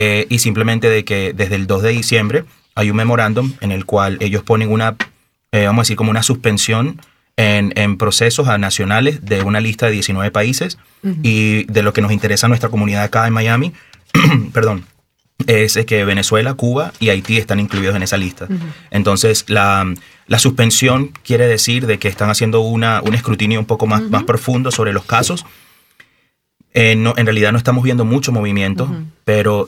y simplemente de que desde el 2 de diciembre hay un memorándum en el cual ellos ponen una, vamos a decir, como una suspensión en procesos nacionales de una lista de 19 países. Y de lo que nos interesa a nuestra comunidad acá en Miami, perdón, es que Venezuela, Cuba y Haití están incluidos en esa lista. Entonces, la suspensión quiere decir de que están haciendo un escrutinio un poco más profundo sobre los casos. No, en realidad no estamos viendo mucho movimiento, pero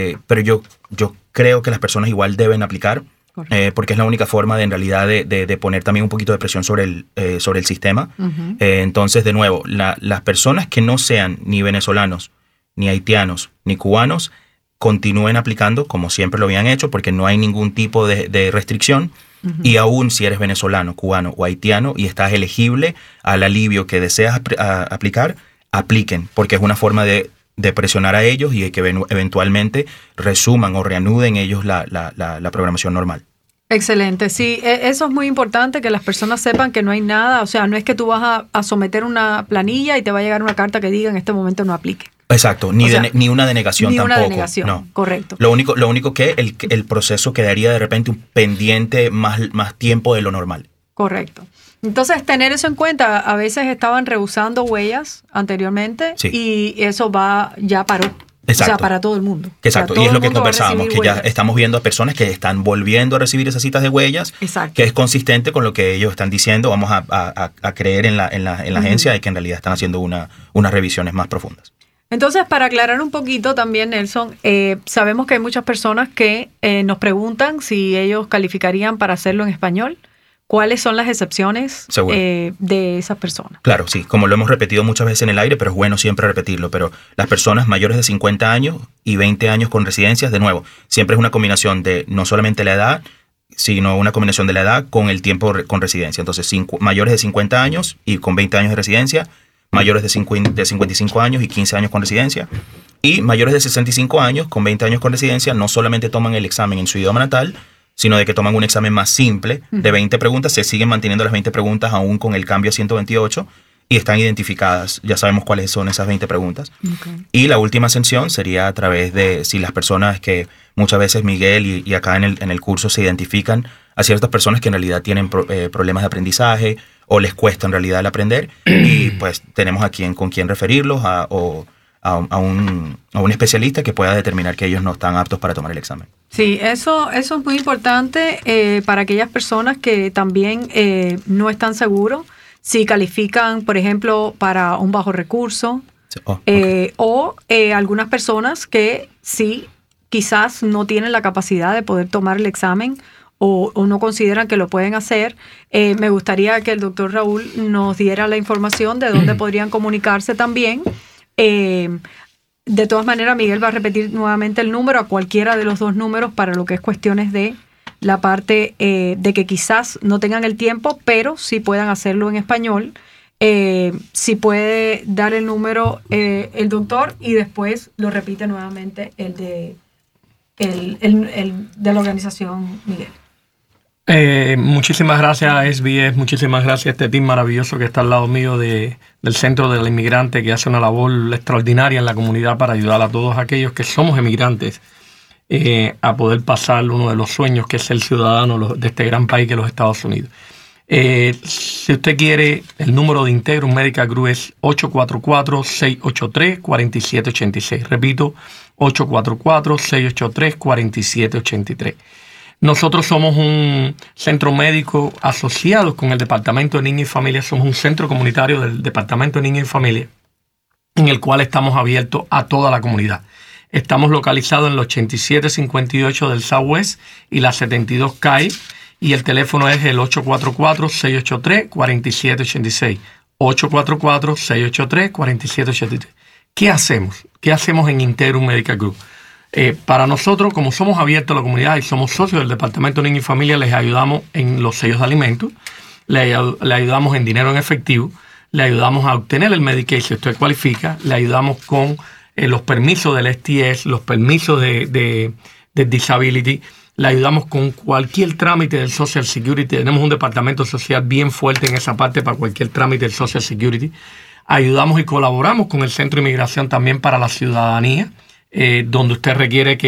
yo creo que las personas igual deben aplicar, porque es la única forma de, en realidad de poner también un poquito de presión sobre el sistema. Entonces, de nuevo, las personas que no sean ni venezolanos, ni haitianos, ni cubanos, continúen aplicando como siempre lo habían hecho, porque no hay ningún tipo de restricción. Y aún si eres venezolano, cubano o haitiano y estás elegible al alivio que deseas aplicar, apliquen, porque es una forma de presionar a ellos y de que eventualmente resuman o reanuden ellos la programación normal. Excelente, sí, eso es muy importante, que las personas sepan que no hay nada, o sea, no es que tú vas a someter una planilla y te va a llegar una carta que diga en este momento no aplique. Exacto, ni una denegación tampoco. Ni una denegación, no. Correcto. Lo único que el proceso quedaría de repente un pendiente más tiempo de lo normal. Correcto. Entonces, tener eso en cuenta, a veces estaban rehusando huellas anteriormente, sí, y eso ya paró. Exacto. O sea, para todo el mundo. Exacto, o sea, y es lo que conversábamos, que huellas. Ya estamos viendo a personas que están volviendo a recibir esas citas de huellas, exacto, que es consistente con lo que ellos están diciendo. Vamos a creer en la agencia de que en realidad están haciendo unas revisiones más profundas. Entonces, para aclarar un poquito también, Nelson, sabemos que hay muchas personas que nos preguntan si ellos calificarían para hacerlo en español. ¿Cuáles son las excepciones de esas personas? Claro, sí, como lo hemos repetido muchas veces en el aire, pero es bueno siempre repetirlo. Pero las personas mayores de 50 años y 20 años con residencias, de nuevo, siempre es una combinación de no solamente la edad, sino una combinación de la edad con el tiempo con residencia. Entonces, mayores de 50 años y con 20 años de residencia, mayores de 55 años y 15 años con residencia, y mayores de 65 años con 20 años con residencia no solamente toman el examen en su idioma natal, sino de que toman un examen más simple de 20 preguntas, se siguen manteniendo las 20 preguntas aún con el cambio a 128 y están identificadas, ya sabemos cuáles son esas 20 preguntas. Okay. Y la última ascensión sería a través de si las personas que muchas veces Miguel y acá en el curso se identifican a ciertas personas que en realidad tienen problemas de aprendizaje o les cuesta en realidad el aprender y pues tenemos a con quién referirlos a un especialista que pueda determinar que ellos no están aptos para tomar el examen. Sí, eso es muy importante para aquellas personas que también no están seguros si califican, por ejemplo, para un bajo recurso, okay, o algunas personas que sí quizás no tienen la capacidad de poder tomar el examen o no consideran que lo pueden hacer. Me gustaría que el doctor Raúl nos diera la información de dónde podrían comunicarse también. De todas maneras, Miguel va a repetir nuevamente el número, a cualquiera de los dos números, para lo que es cuestiones de la parte de que quizás no tengan el tiempo, pero sí puedan hacerlo en español. Si puede dar el número el doctor y después lo repite nuevamente el de la organización, Miguel. Muchísimas gracias, SBS, muchísimas gracias a este team maravilloso que está al lado mío del Centro del Inmigrante, que hace una labor extraordinaria en la comunidad para ayudar a todos aquellos que somos emigrantes a poder pasar uno de los sueños, que es ser ciudadano de este gran país que es los Estados Unidos. Si usted quiere, el número de Integrum Medical Group es 844-683-4786. Repito, 844-683-4783. Nosotros somos un centro médico asociado con el Departamento de Niños y Familia. Somos un centro comunitario del Departamento de Niños y Familia, en el cual estamos abiertos a toda la comunidad. Estamos localizados en el 8758 del Southwest y la 72 Calle, y el teléfono es el 844-683-4786. 844-683-4783. ¿Qué hacemos? ¿Qué hacemos en Integrum Medical Group? Para nosotros, como somos abiertos a la comunidad y somos socios del Departamento de Niños y Familia, les ayudamos en los sellos de alimentos, le ayudamos en dinero en efectivo, le ayudamos a obtener el Medicaid si usted cualifica, le ayudamos con los permisos del STS, los permisos de Disability, le ayudamos con cualquier trámite del Social Security. Tenemos un departamento social bien fuerte en esa parte para cualquier trámite del Social Security. Ayudamos y colaboramos con el Centro de Inmigración también para la ciudadanía. donde usted requiere que